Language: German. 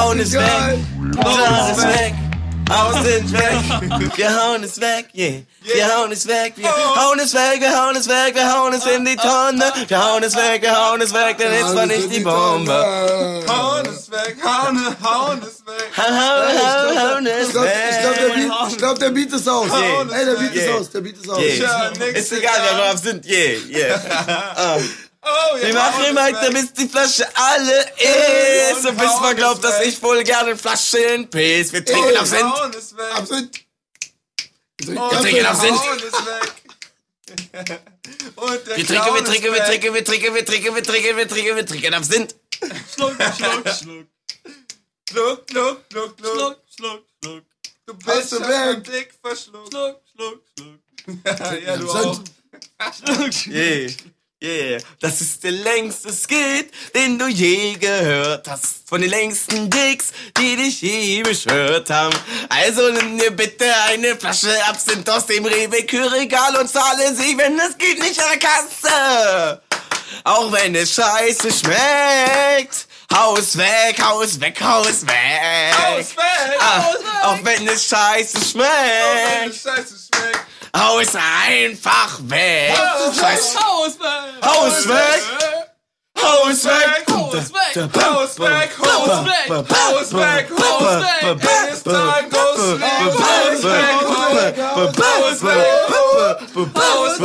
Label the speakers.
Speaker 1: hauen es weg. Wir hauen es weg. Haus sind weg. Wir hauen es weg, yeah. Wir hauen es weg, wir hauen es weg, wir hauen es weg, wir hauen es in die Tonne. Wir hauen es weg, denn jetzt war nicht die Bombe.
Speaker 2: Hauen es weg, hauen es weg.
Speaker 1: Hauen es weg.
Speaker 3: Ich glaub, der Beat ist aus.
Speaker 1: Yeah.
Speaker 3: Ey, der Beat ist aus,
Speaker 1: Yeah. Ist egal, wer drauf sind, yeah. Wir machen weiter, bis die Flasche alle ist. Und bis man glaubt, dass ich wohl gerne Flaschen piss. Wir trinken auf Sinn.
Speaker 3: Absinth.
Speaker 1: Wir trinken auf Sinn. Wir trinken auf Sinn.
Speaker 2: Schluck. Du bist ein Blick verschluckt. Schluck. Ja, du auch.
Speaker 1: Yeah, das ist der längste Skit, den du je gehört hast. Von den längsten Dicks, die dich je beschwört haben. Also nimm dir bitte eine Flasche Absinth aus dem Rewe-Kühlregal und zahle sie, wenn es geht, nicht an der Kasse. Auch wenn es scheiße schmeckt. Haus weg.
Speaker 2: Haus weg.
Speaker 1: Auch wenn es scheiße schmeckt. Haus einfach weg. Haus weg.